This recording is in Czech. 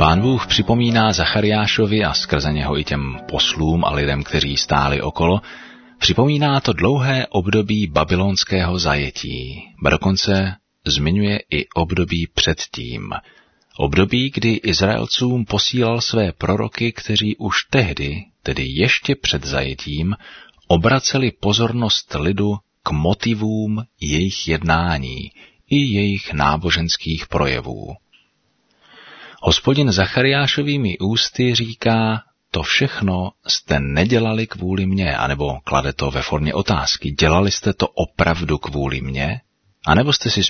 Pán Bůh připomíná Zachariášovi a skrze něho i těm poslům a lidem, kteří stáli okolo, připomíná to dlouhé období babylonského zajetí, ba dokonce zmiňuje i období předtím. Období, kdy Izraelcům posílal své proroky, kteří už tehdy, tedy ještě před zajetím, obraceli pozornost lidu k motivům jejich jednání i jejich náboženských projevů. Hospodin Zachariášovými ústy říká, to všechno jste nedělali kvůli mně, anebo klade to ve formě otázky, dělali jste to opravdu kvůli mně, anebo jste si